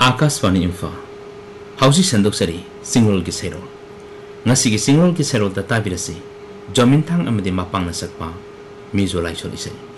आकाशवाणी इम्फा हौजी संदोक्सरी सिंगरोल की सेरोल ngasi की सिंगरोल की सेरोल ता ताबिरसी जमिनथांग अमदि मापांगना सकपा मिजो लाइसोल इसे